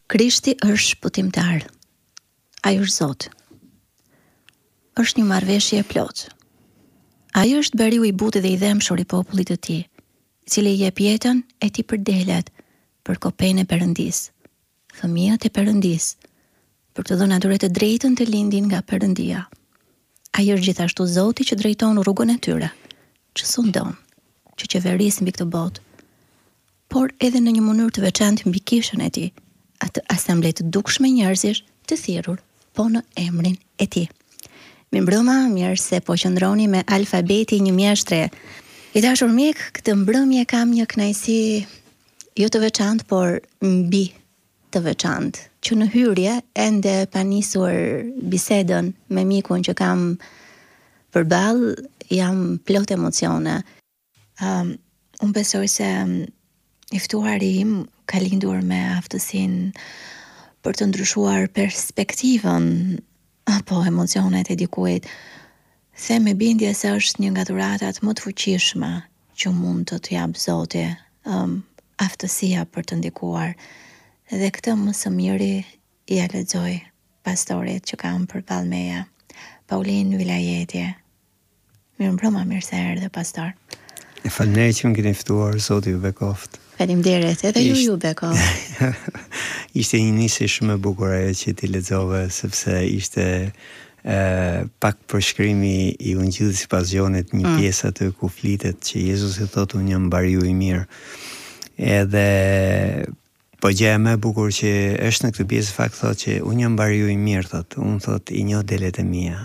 Krishti është shpëtimtar. Ai është Zot. Është një marrëveshje e plotë. Ai është beriu i butë dhe i dëmshur i popullit të tij, i cili i jep jetën e tij për delet, për kopën e Perëndis, fëmijët e Perëndis, për të dhënë atyre të drejtën të lindin nga Perëndia. Ai është gjithashtu Zoti që drejton rrugën e tyre, që sundon, që qeveris mbi këtë botë, por edhe në një mënyrë të veçantë mbi kishën e tij, atë asamble të dukshme njerëzish të thirrur, po në emrin e tij. Mirëmbrëma, mirë se po qëndroni me Alfabeti një mjeshtre. I dashur mik, këtë mbrëmje kam një kënaqësi jo të veçantë, por mbi të veçantë, që në hyrje ende pa nisur bisedën me mikun që kam përballë, jam plot emocione. Unë besoj se i ftuari im ka lindur me aftësinë për të ndryshuar perspektivën apo emocionet e dikujt. Them me bindje se është një nga dhuratat më të fuqishme që mund të jap Zoti, aftësia për të ndikuar. Dhe këtë më së miri ja lexoj pastorit që kam përballë meje, Paulin Vilajeti. Mirëmbrëma, mirë se erdhe pastor. Faleminderit që më keni ftuar, Zoti ju bekoft. Faleminderit, edhe ju bekoft. Ishte një nisje shumë e bukur ajo që ti lexove, sepse ishte pak përshkrimi i Ungjillit sipas Gjonit, një pjesë aty ku flitet që Jezusi thotë unë jam bariu i mirë. Edhe po gjëja më e bukur që është në këtë pjesë fakt thotë që unë jam bariu i mirë, thotë, unë thotë i njoh delet e mia.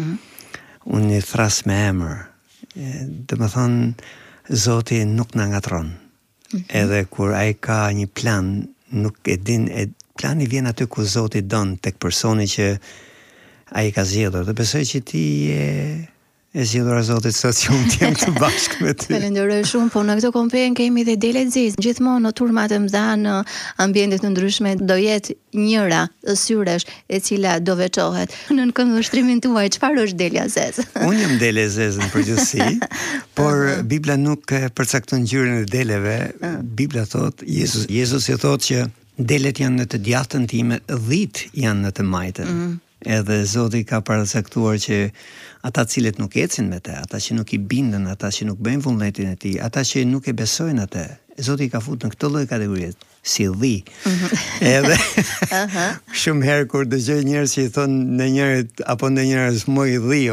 Unë i thras me emër. Domethënë Zoti nuk na ngatron. Edhe kur ai ka një plan, nuk e din, plani vjen aty ku Zoti don, tek personi që ai ka zgjedhur. Dhe besoj që ti e zgjedhur Zotit sot që unë jam të bashkë me ty. Falenderoj shumë, po në këtë kompen kemi dhe delet zis. Gjithmonë në turmat e mëdha, në ambientet të ndryshme do jetë njëra syresh e cila do veçohet. Në këndvështrimin tuaj, çfarë është delja zez? Unë jam dele zez në përgjithësi, por Bibla nuk përcakton ngjyrën e deleve. Bibla thotë, Jezusi thotë që delet janë në të djathtën time, 10 janë në të majtën. Edhe Zoti ka paracaktuar që ata cilët nuk ecin me të, ata që nuk i bindën, ata që nuk bëjnë vullnetin e tij, ata që nuk e besojnë atë, Zoti ka futur në këtë lloj kategorie, si dhi. Edhe shumë herë kur dëgjoj njerëz që i thonë në njërit apo në njërës më i dhi,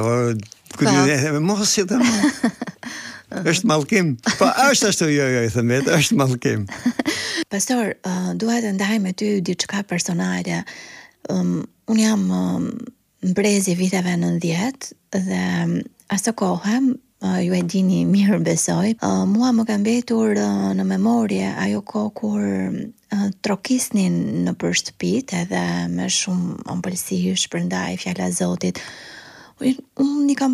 mos i them. Është mallkim. Po është ashtu, jo, i them, është mallkim. Pastor, dua të ndaj me ty diçka personale. Unë jam mbrezi viteve 90 dhe asë kohë, ju e dini mirë besoj, mua më ka mbetur në memorie ajo kohë kur trokisnin në për shtëpit edhe me shumë ëmbëlsi shpërndaj fjala Zotit. Unë i kam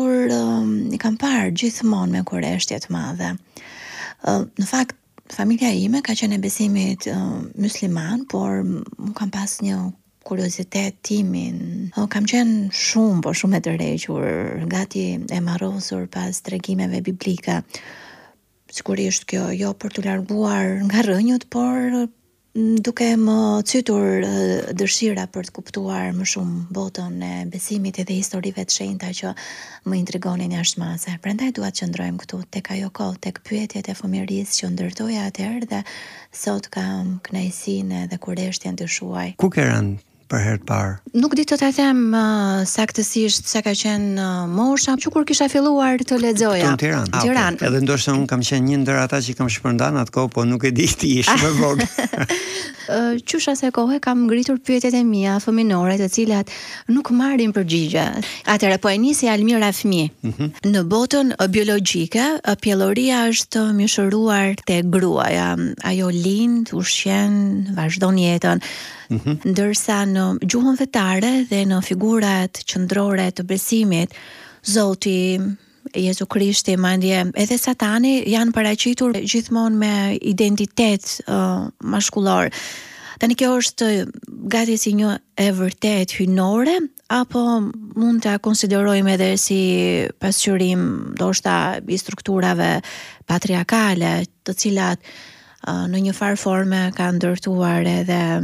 parë gjithmonë me kurreshtje të madhe. Në fakt, familja ime ka qenë e besimit musliman, por më kam pas një kuriozitet timin. Kam qenë shumë e tërhequr, gati e marrosur pas tregimeve biblike. Sigurisht kjo jo për të larguar nga rrënjët, por duke më cytur dëshira për të kuptuar më shumë botën e besimit edhe historive të shenjta që më intrigonin jashtëmase. Prandaj dua të qëndrojmë këtu tek ajo kohë, tek pyetjet e fëmijërisë që ndërtoja atëherë dhe sot kam kënaqësinë dhe kurreshtjen të shuaj. Ku ke rënë për herë të parë? Nuk di të ta them saktësisht sa ka qenë mosha, që kur kisha filluar të lexoja. Në Tiranë. Okay. Edhe ndoshta unë kam qenë një ndër ata që kam shpërndarë atë kohë, po nuk e di ti je shumë e vogël. Qysha se kohë kam ngritur pyetjet e mia fëminore, të cilat nuk marrin përgjigje. Atëherë po e nisi Almira fëmijë. Në botën biologjike, pjelloria është mishëruar te gruaja. Ajo lind, ushqen, vazhdon jetën. Ndërsa në gjuhën fetare dhe në figurat qendrore të besimit, Zoti, Jezu Krishti, madje edhe Satani janë paraqitur gjithmonë me identitet maskullor. Tani kjo është gati si një e vërtet hynore, apo mund ta konsiderojmë edhe si pasqyrim ndoshta i strukturave patriarkale, të cilat në një farë forme kanë ndërtuar edhe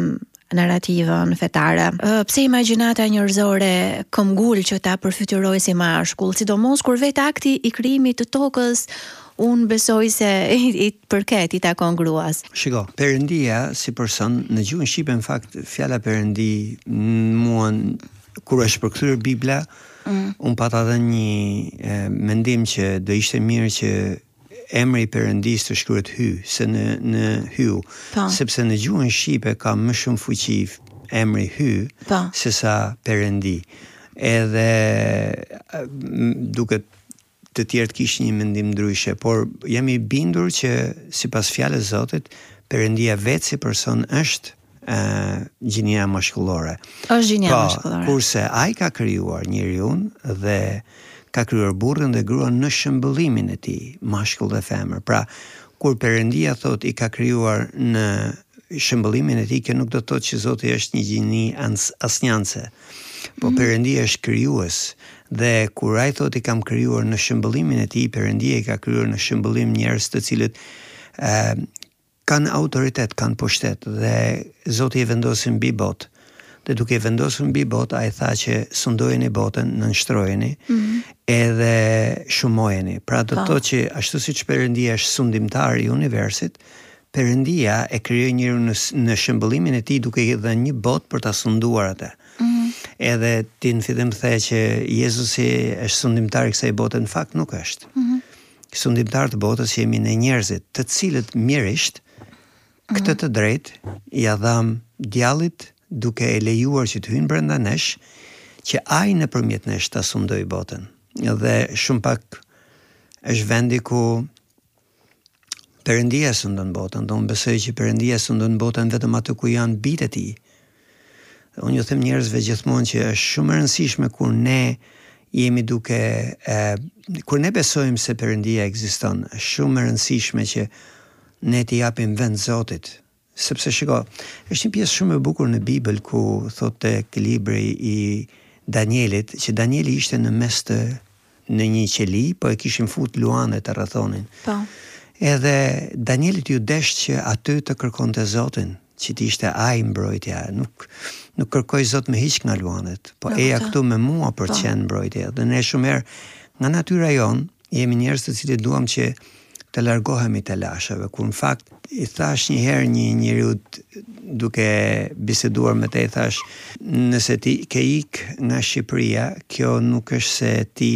narrativën fetare. Pse imagjinata njerëzore këmbgul që ta përfytyrojë si mashkull, sidomos kur vetë akti i krijimit të tokës unë besoj se i përket i takon gruas. Shiko, Perëndia si person në gjuhën shqipe në fakt fjala Perëndi mua kur është përkthyer Bibla, unë pata dhe një mendim që do ishte mirë që emri i Perëndis të shkruhet hy, se në hyu, sepse në gjuhën shqipe ka më shumë fuqi emri hy se sa Perëndi. Edhe duket të tjerë kishin një mendim ndryshe, por jam i bindur që sipas fjalës Zotit, Perëndia vetë si person është gjinia mashkullore. Është gjinia mashkullore. Kurse ai ka krijuar njeriu dhe ka krijuar burrin dhe gruan në shëmbëllimin e tij, mashkull dhe femër. Pra, kur Perëndia thot i ka krijuar në shëmbëllimin e tij, kjo nuk do të thotë që Zoti është një gjini asnjanse. Po Perëndia është krijues. Dhe kur ai thotë i kam krijuar në shëmbëllimin e tij, Perëndia i ka krijuar në shëmbëllim njerëz të cilët kanë autoritet, kanë pushtet dhe Zoti e vendosi mbi botë. Dhe duke e vendosur mbi botë, ai tha që sundojeni botën, nënshtrojeni, edhe shumojeni. Pra do të thotë që ashtu siç Perëndia është sundimtar i universit, Perëndia e krijoi njeriu në shëmbëllimin e tij duke i dhënë një botë për ta sunduar atë. Edhe ti në fillim the që Jezusi është sundimtar i kësaj bote, në fakt nuk është. Sundimtar të botës jemi ne njerëzit, të cilët mirisht këtë të drejtë ja dham djallit duke e lejuar që të hyjnë brenda nesh, që ai nëpërmjet nesh ta sundoj botën. Dhe shumë pak është vendi ku Perëndia sundon botën, do unë besoj që Perëndia sundon botën vetëm aty ku janë bijtë e tij. Unë ju them njerëzve gjithmonë që është shumë e rëndësishme kur ne jemi kur ne besojmë se Perëndia ekziston, është shumë e rëndësishme që ne t'i japim vend Zotit. Sepse shiko, është një pjesë shumë e bukur në Bibël ku thotë tek libri i Danielit, që Danieli ishte në një qeli, po e kishin fut luanet të rrethonin. Edhe Danielit ju desh që aty të kërkonte Zotin, që ti ishte ai mbrojtja, nuk kërkoj Zot me hiq nga luanet, po eja këtu me mua për të qenë mbrojtja. Dhe ne shumë herë nga natyra jon jemi njerëz të cilët duam që të largohemi të lashave, kur në fakt i thash një herë një njeriu duke biseduar me te, i thash, nëse ti ke ik nga Shqipëria, kjo nuk është se ti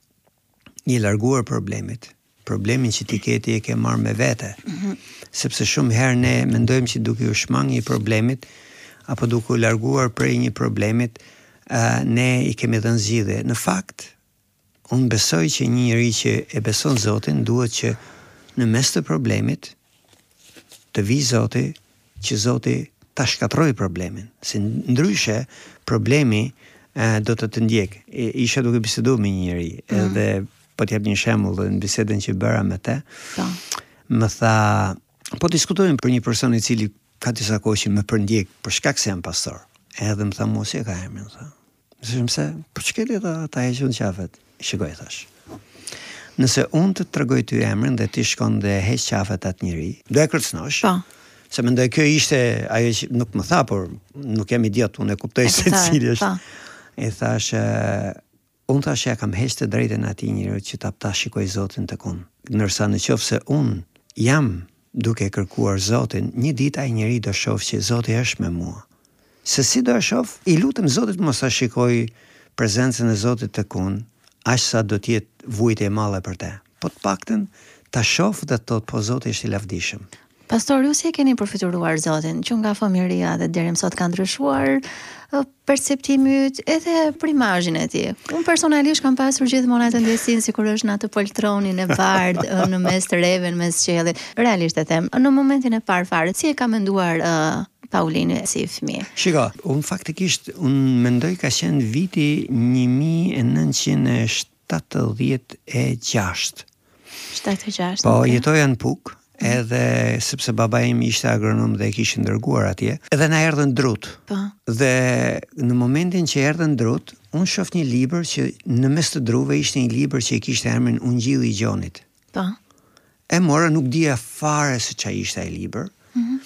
i larguar problemin që ti e ke marrë me vete. Sepse shumë herë ne mendojmë që duke u shmang një problemit apo duke u larguar prej një problemit, ne i kemi dhënë zgjidhje. Në fakt, unë besoj që një njeri që e beson Zotin duhet që në mes të problemit të vi Zoti, që Zoti ta shkatroj problemin. Se ndryshe problemi do të ndjek. Isha duke biseduar me një njeri, edhe po t'jap një shembull në bisedën që bëra me te. Më tha, po diskutojmë për një person i cili ka disa kohë që më përndjek për shkak se jam pastor. Edhe më tha, mos e ka emrin, tha. Mëse, për çka le ta hequn qafet? Shikoj, thash. Nëse unë të tregoj ty emrin dhe ti shkon dhe heq qafet atë njeri, do e kërcënosh. Se mendoj kjo ishte ajo që nuk më tha, por nuk jam idiot, unë e kuptoj se cili është. E thash, unë thash ja kam heq të drejtën atij njeriu që ta shikoj Zotin tek unë. Ndërsa nëse unë jam duke kërkuar Zotin, një ditë ai njeri do shoh që Zoti është me mua. Se si do e shoh? I lutem Zotit mos ta shikoj prezencën e Zotit tek unë, aq sa do të jetë vujtje e madhe për te. Po të paktën ta shoh dhe të thotë, po Zoti është i lavdishëm. Pastor, ju si e keni përfituar Zotin, që nga fëmijëria dhe deri më sot ka ndryshuar perceptimi yt edhe për imazhin e tij. Unë personalisht kam pasur gjithmonë atë ndjesinë sikur është në atë poltronin e bardhë në mes të reve, në mes qiellit. Realisht e them, në momentin e parë fare, si e ka menduar Paulini si fëmijë? Shiko, unë faktikisht mendoj ka qenë viti 1976. 76. Po jetoja në Puk. Edhe sepse baba im ishte agronom dhe e kishin dërguar atje, edhe na erdhën drut. Dhe në momentin që erdhën drut, unë shoh një libër që në mes të druve ishte një libër që i kishte emrin Ungjilli i Gjonit. E mora, nuk dija fare se çfarë ishte ai libër.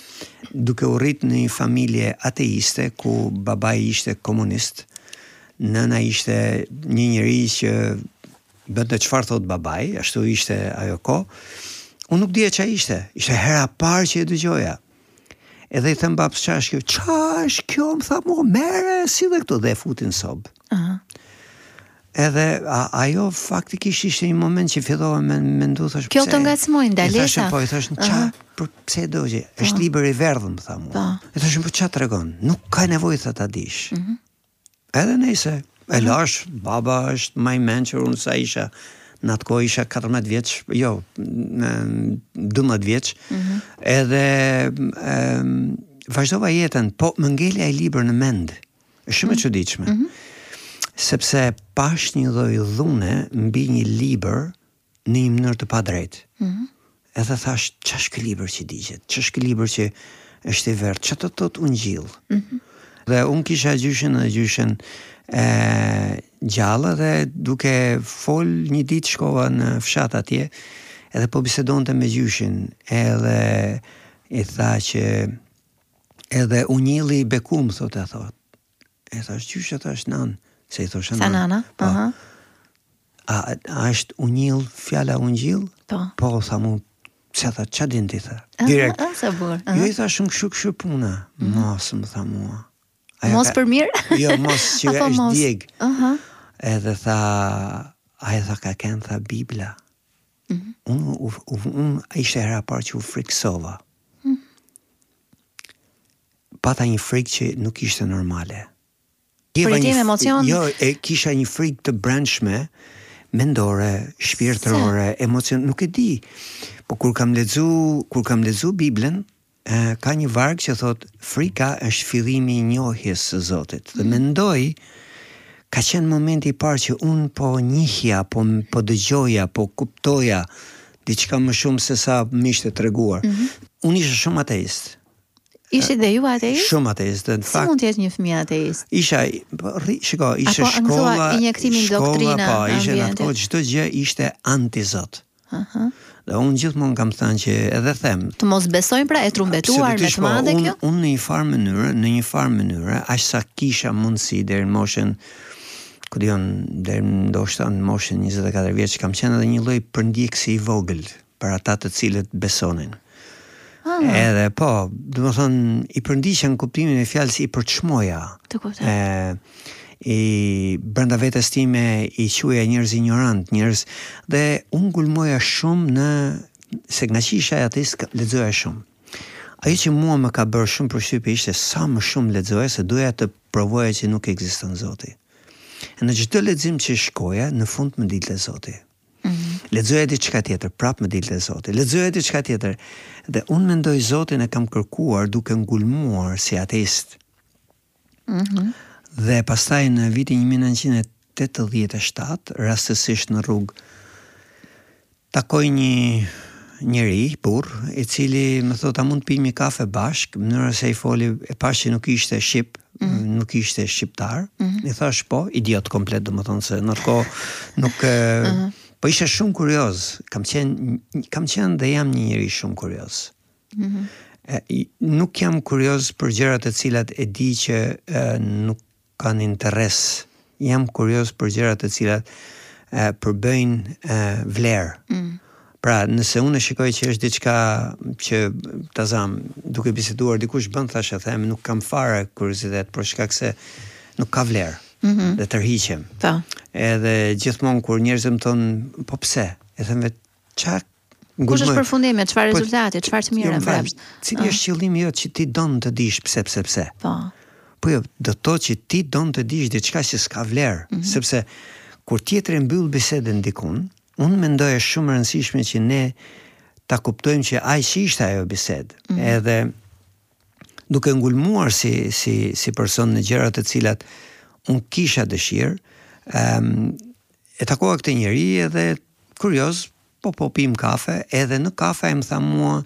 duke u rrit në një familje ateiste ku babai ishte komunist, nëna ishte një njerëz që bënte çfarë thot babai, ashtu ishte ajo kohë. Unë nuk dija çfarë ishte. Ishte hera parë që e dëgjoja. Edhe I them babës, çfarë është kjo? Çfarë është kjo? Më tha, "Mo, merre si dhe këtu" dhe e futi në sobë. Edhe ajo faktikisht ishte një moment që fillova me mendu, thash, kjo të ngacmoi ndalesa. Po, I thash, pse e dogje? Është libër I verdhëm, tha mua. E thash, po çfarë tregon? Nuk ka nevojë ta dish. Edhe nëse e lash, baba është më I mençur, unë sa isha në atë kohë isha 14 vjeç, jo, 12 vjeç. Edhe vazhdova jetën, po më ngeli ai libër në mend. Është shumë e çuditshme. Sepse pash një lloj dhune mbi një libër në një mënyrë të padrejtë. Edhe thash, ç'është ky libër që digjet? Ç'është ky libër që është I verdhë? Ç'të të thotë Ungjilli? Dhe unë kisha gjyshen gjallë dhe duke fol një ditë shkova në fshat atje edhe po bisedonte me gjyshin edhe I tha që edhe Ungjilli I bekum, thot. E thash, gjysha thash nan, se I thosha sa nana. A është Ungjilli, fjala Ungjilli? Po, tha mu, se tha, qa din ti tha? Direkt. Sa bukur. Jo I tha shumë kështu puna. Mos më tha mua. Mos për mirë? Jo, mos që është djeg. Edhe tha, aja tha ka kënë, tha Bibla. Unë ishte hera parë që u friksova. Pata një frikë që nuk ishte normale. Për I emocion? Jo, kisha një frikë të brendshme, mendore, shpirtërore, emocion, nuk e di. Po kur kam lexu Biblën, ka një varg që thot frika është fillimi I njohjes së Zotit. Dhe mendoj ka qenë momenti I parë që unë po njihja, po dëgjoja, po kuptoja diçka më shumë se sa më ishte treguar. Unë isha shumë ateist. Ishte dhe ju ateist? Shumë ateist. Si mund të jetë një fëmijë ateist? Isha shkolla, injektimin doktrina, po, ishte në ato çdo gjë ishte anti-Zot. Dhe unë gjithmonë kam thënë që edhe them. Të mos besojnë pra e trumbetuar me të madhe kjo? Unë në një farë mënyrë, aq sa kisha mundësi deri në moshën, ku diun, deri ndoshta në moshën 24 vjeç, kam qenë edhe një lloj përndjekësi I vogël për ata të cilët besonin. Edhe po, domethënë I përndiqja në kuptimin e fjalës I përçmoja. Të kuptoj. I brenda vetes time I quaja njerëz ignorant, njerëz dhe unë ngulmoja shumë në se knaqisha ateist lexoja shumë. Ajo që mua më ka bërë shumë përshtypje ishte sa më shumë lexoja se doja të provoja që nuk ekziston Zoti. E në çdo lexim që shkoja, në fund më dilte Zoti. Lexoja diçka tjetër, prap më dilte Zoti. Lexoja diçka tjetër dhe unë mendoj Zotin e kam kërkuar duke ngulmuar si ateist. Dhe pastaj në vitin 1987, rastësisht në rrugë, takoj një njeri, burr, I cili më thotë, a mund të pijmë një kafe bashk, mënyra se I foli, e pash që nuk ishte shqip, nuk ishte shqiptar. I thash po, idiot komplet, domethënë se në atë kohë nuk po isha shumë kurioz. Kam qenë dhe jam një njeri shumë kurioz. Nuk jam kurioz për gjërat e cilat e di që nuk kanë interes. Jam kurioz për gjërat e cilat përbëjnë vlerë. Pra, nëse unë shikoj që është diçka që tazam, duke biseduar dikush bën thash e them, nuk kam fare kuriozitet për shkak se nuk ka vlerë. Dhe tërhiqem. Edhe gjithmonë kur njerëzit më thonë, po pse? E them vetë, kush është përfundimi, çfarë rezultati, çfarë të mirë vrapsht? Cili është qëllimi jot që ti don të dish pse? Po jo, do të thotë që ti don të dish diçka që s'ka vlerë, sepse kur tjetri mbyll bisedën dikun, unë mendoj është shumë e rëndësishme që ne ta kuptojmë që ai që ishte ajo bisedë. Edhe duke ngulmuar si person në gjëra të cilat unë kisha dëshirë, e takova këtë njeri edhe kurioz, po pim kafe, edhe në kafe më tha mua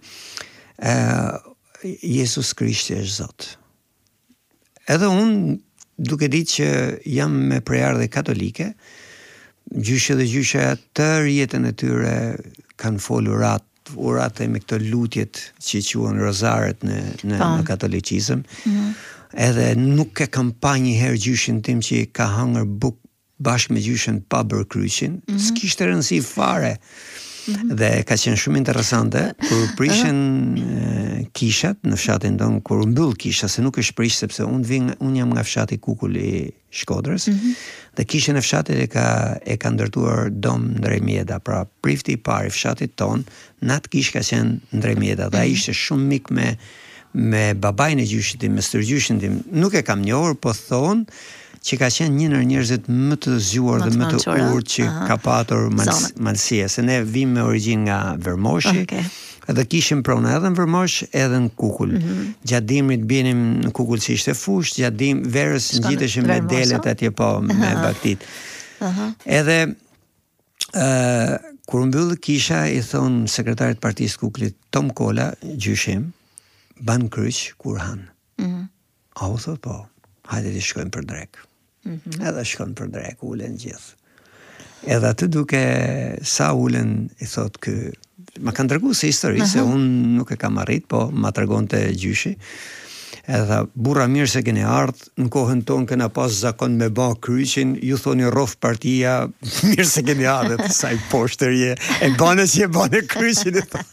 Jezus Krishti është Zot. Edhe unë, duke ditë që jam me prejardhje katolike, gjyshe dhe gjyshe tërë jetën e tyre kanë folur uratë me këto lutjet që quhen rozaret në katolicizëm. Edhe nuk e kam pa një herë gjyshin tim që ka hangër buk bashkë me gjyshin pa bërë kryqin, s'kishte rëndësi fare. Dhe ka qenë shumë interesante kur prishin kishat në fshatin tonë, kur mbyll kisha, se nuk është prish sepse unë jam nga fshati Kukull i Shkodrës, dhe kishën e fshatit e ka ndërtuar dom Ndrejmjeda, pra prifti i parë i fshatit tonë, natë kish ka qenë Ndrejmjeda, dhe ai ishte shumë mik me babajnë e gjyshit tim, me stërgjyshin tim. Nuk e kam njohur, po thonë që ka qenë një nër njerëzit më të zgjuar dhe më të urtë që ka patur malësia, se ne vim me origjinë nga Vermoshi, edhe kishim pronë edhe në Vermosh edhe në Kukull. Gjatë dimrit bjenim në Kukull që ishte fushë, gjatë verës ngjiteshim me delet atje po me baktit. Edhe kur mbyll kisha i thon sekretarit partisë Kukullit Tom Kola, gjyshim, ban kryq kur han. A u thot po, hajde të shkojmë për drek. Edhe shkon për drek, ulen gjithë. Edhe aty duke sa ulen i thot kë, ma kanë tregu se histori, se unë nuk e kam arrit, po ma tregonte gjyshi. Edhe tha, burra mirë se keni ardhë, në kohën tonë kena pas zakon me ba kryqin, ju thoni rof partia, mirë se keni ardhë, saj poshtërje, e bane që e bane kryqin, e tha.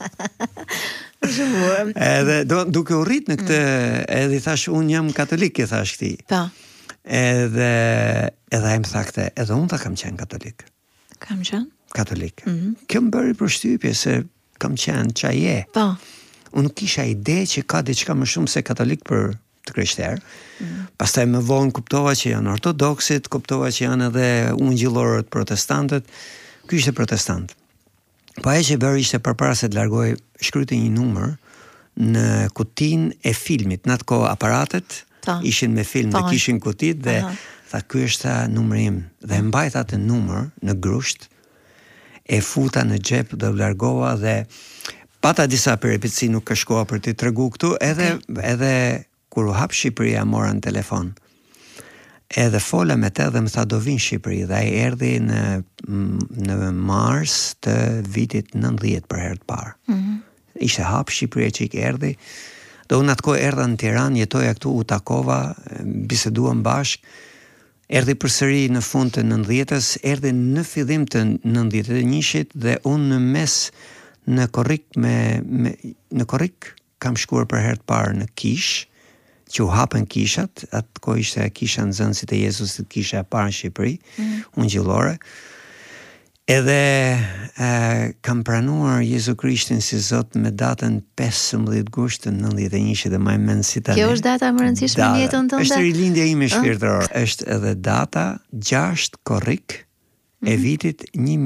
Edhe duke u rrit në këtë, edhe i thash, unë jam katolik, i thash këti. Edhe e më thakte, edhe unë ta kam qenë katolik. Kam qenë? Katolik. Kjo më bëri përshtypje se kam qenë qa je. Unë nuk kisha ide që ka diçka më shumë se katolik për të krishterë. Pastaj më vonë kuptova që janë ortodoksit, kuptova që janë edhe ungjillorët protestantët. Ky ishte protestant. Po ajo që bëri ishte përpara se të largoj, shkryti një numër në kutin e filmit. Në atë kohë aparatet ishin me film dhe kishin kutit dhe tha, ky është numri im. Dhe mbajta atë numër në grusht, e futa në xhep dhe u largova dhe pata disa peripeci, nuk ka shkoa për t'i tregu këtu, edhe kur u hap Shqipëria mora në telefon. Edhe fola me te dhe më tha do vinë Shqipëri dhe ai erdhi në mars të vitit 90 për herë të parë. Ishte hap Shqipëria që i erdhi. Dhe unë atë kohë erdha në Tiranë, jetoja këtu, u takova, biseduam bashk, erdhi përsëri në fund të 90-s, erdhi në fillim të 91-shit dhe unë në mes në korrik kam shkuar për herë të parë në kish, që u hapën kishat, atë kohë ishte kisha në Nxënësit e Jezusit, kisha e parë në Shqipëri, ungjillore. Edhe kam pranuar Jezu Krishtin si Zot me datën 15 gusht të 91 dhe maj mend si tani. Kjo është data më rëndësishme në jetën tënde? Është rilindja ime shpirtërore. Është edhe data 6 korrik e vitit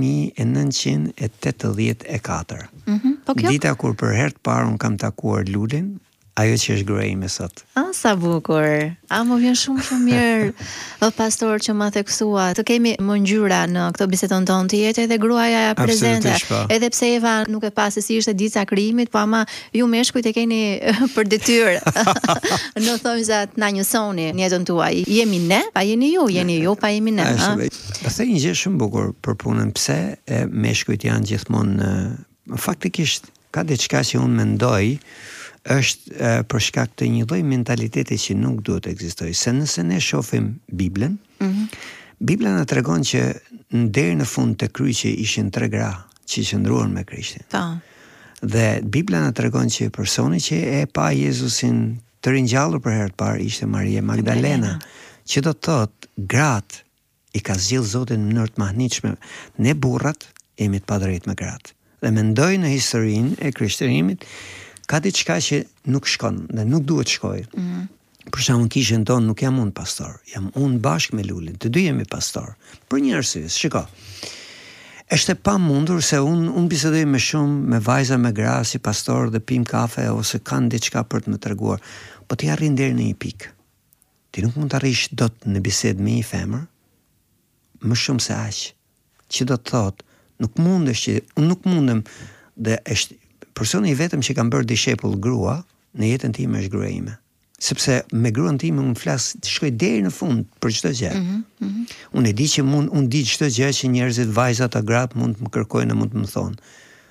1984. Dita kur për herë të parë unë kam takuar Lulin, ajo që është gruaja ime sot. Sa bukur. Më vjen shumë mirë, pastor, që ma theksua. Të kemi më ngjyra në këtë bisedën tonë, të jetë edhe gruaja prezente. Edhe pse Eva nuk e pa se si ishte ditë sakrimit, po ama ju meshkujt e keni për detyrë. Në thonjza të na njësoni në jetën tuaj. Jemi ne, pa jeni ju, pa jemi ne. Pastaj një gjë shumë bukur për punën, pse meshkujt janë gjithmonë faktikisht ka diçka që unë mendoj është për shkak të një lloj mentaliteti që nuk duhet të ekzistojë. Se nëse ne shohim Biblën, Bibla na tregon që deri në fund të kryqit ishin 3 gra që qëndruan me Krishtin. Dhe Bibla na tregon që personi që e pa Jezusin të ringjallur për herë të parë ishte Maria Magdalena, që do të thotë gratë i ka zgjedhur Zotin në mënyrë të mahnitshme. Ne burrat jemi të padrejtë me gratë. Dhe mendoj në historinë e krishtërimit ka diçka që nuk shkon dhe nuk duhet shkoj. Për shembull, kishën tonë nuk jam unë pastor, jam unë bashkë me Lulin, të dy jemi pastor. Për një arsye, shiko. Është pa mundur se unë bisedoj me shumë, me vajza, me gra, si pastor dhe pim kafe ose kanë diçka për të më treguar, po ti arrin deri në një pikë. Ti nuk mund të arrish dot në bisedë me një femër më shumë se aq. Që do të thotë, unë nuk mundem dhe është personi i vetëm që kam bërë dishepull grua në jetën time është gruaja ime. Sepse me gruan time unë flas të shkoj deri në fund për çdo gjë. Unë e di që unë di çdo gjë që njerëzit, vajzat, gratë mund të më kërkojnë, mund të më thonë.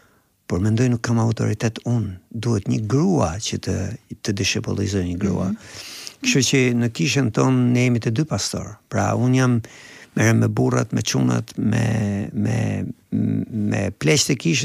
por mendoj nuk kam autoritet unë, duhet një grua që të dishepullizoj një grua. Kështu që në kishën tonë ne jemi të dy pastor. Pra unë jam merrem me burrat, me çunat, me pleqt e kishës